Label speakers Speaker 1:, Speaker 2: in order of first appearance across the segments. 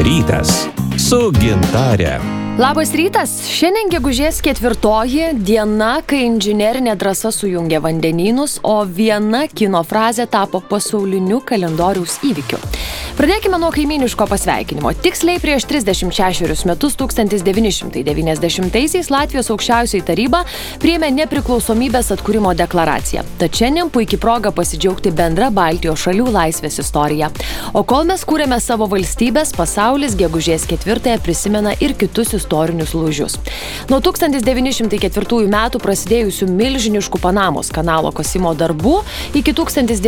Speaker 1: rytas su Gintare.
Speaker 2: Labas rytas. Šiandien gegužės 4 diena, kai inžinerinė drąsa sujungė vandenynus, o viena kino frazė tapo pasauliniu kalendoriaus įvykiu. Pradėkime nuo kaimyniško pasveikinimo. Tiksliai prieš 36 metus 1990-aisiais Latvijos aukščiausioji taryba priėmė nepriklausomybės atkūrimo deklaraciją. Tad šiandien puikiai proga pasidžiaugti bendra Baltijos šalių laisvės istorija. O kol mes kūrėme savo valstybės, pasaulis gegužės 4 prisimena ir kitus istorinius lūžius. Nuo 1904 metų prasidėjusių milžiniškų Panamos kanalo kasimo darbų iki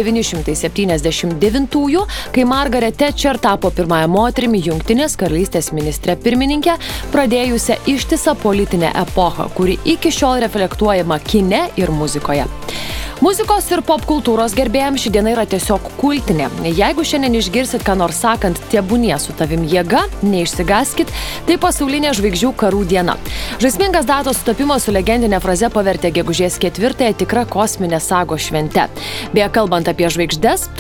Speaker 2: 1979, kai Margaret Thatcher tapo pirmąją moterimi Jungtinės karalystės ministre pirmininke, pradėjusią ištisą politinę epochą, kuri iki šiol reflektuojama kine ir muzikoje. Muzikos ir popkultūros gerbėjams ši diena yra tiesiog kultinė. Jeigu šiandien išgirsit, ką nors sakant, tebūnie su tavim jėga, neišsigaskit, tai pasaulinė žvaigždžių karų diena. Žaismingas datos sutapimas su legendinė fraze pavertė gegužės 4 tikrą kosminę sagos švente. Beje, kalbant apie žvaigždes,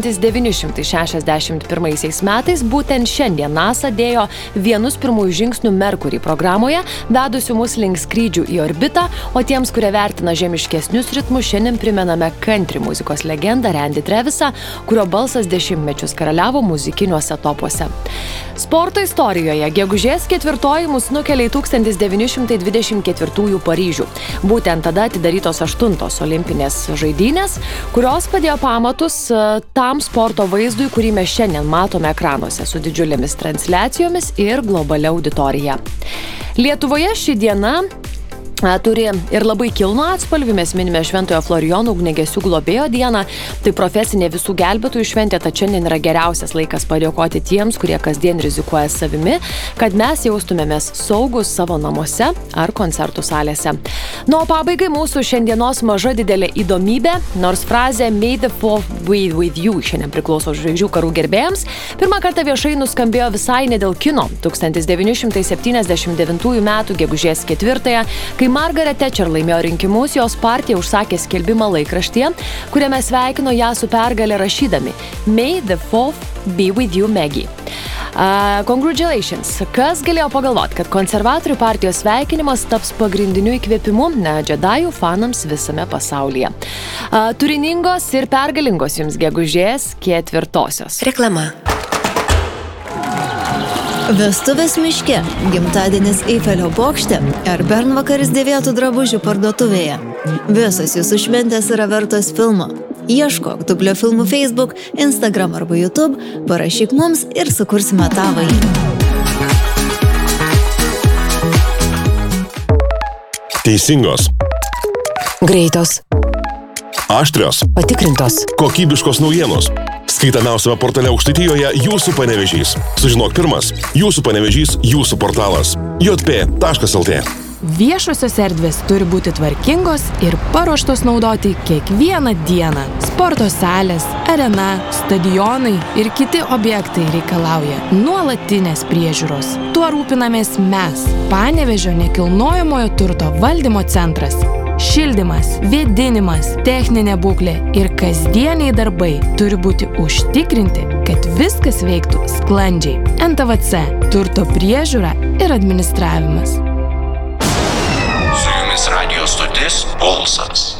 Speaker 2: 1961 metais būtent šiandien NASA dėjo vienus pirmųjų žingsnių Mercury programoje, vedusių mus link skrydžių į orbitą, o tiems, kurie vertina žemiškesnius ritmus, šiandien primename country muzikos legendą Randy Travisą, kurio balsas dešimtmečius karaliavo muzikiniuose topuose. Sporto istorijoje gegužės 4 mus nukelia į 1924 Paryžių. Būtent tada atidarytos 8 olimpinės žaidynės, kurios padėjo pamatus tam sporto vaizdui, kurį mes šiandien matome ekranuose su didžiulėmis transliacijomis ir globalia auditorija. Lietuvoje ši diena turi ir labai kilnų atspalvį. Mes minime Šventojo Florijono ugniagesių globėjo dieną. Tai profesinė visų gelbėtojų šventė, tad šiandien yra geriausias laikas padėkoti tiems, kurie kasdien rizikuoja savimi, kad mes jaustumėmės saugus savo namuose ar koncertų salėse. O pabaigai mūsų šiandienos maža didelė įdomybė, nors frazė May the Fourth be with you šiandien priklauso žvaigždžių karų gerbėjams, pirmą kartą viešai nuskambėjo visai ne dėl kino. 1979 metų gegužės 4, kai Margaret Thatcher laimėjo rinkimus, jos partija užsakė skelbimą laikraštyje, kuriame sveikino ją su pergale rašydami May the Fourth be with you, Maggie. Congratulations. Kas galėjo pagalvoti, kad konservatorių partijos sveikinimas taps pagrindiniu įkvėpimu džedajų fanams visame pasaulyje. Turiningos ir pergalingos jums gegužės 4.
Speaker 3: Reklama. Vestuvės miške, gimtadienis Eifelio bokšte ar bernvakaris dėvėtų drabužių parduotuvėje. Visos jūsų šventės yra vertos filmo. Ieškok Dublio filmų Facebook, Instagram arba YouTube, parašyk mums ir sukursime tavąjį.
Speaker 4: Teisingos.
Speaker 5: Greitos.
Speaker 4: Aštrios.
Speaker 5: Patikrintos.
Speaker 4: Kokybiškos naujienos. Skaitamiausiame portale Aukštaitijoje Jūsų Panevėžys. Sužinok pirmas. Jūsų Panevėžys, jūsų portalas. jp.lt.
Speaker 6: Viešosios erdvės turi būti tvarkingos ir paruoštos naudoti kiekvieną dieną. Sporto salės, arena, stadionai ir kiti objektai reikalauja nuolatinės priežiūros. Tuo rūpinamės mes, Panevėžio nekilnojamojo turto valdymo centras. Šildymas, vėdinimas, techninė būklė ir kasdieniai darbai turi būti užtikrinti, kad viskas veiktų sklandžiai. NTVC – turto priežiūra ir administravimas.
Speaker 7: Su jumis radijo stotis Pulsas.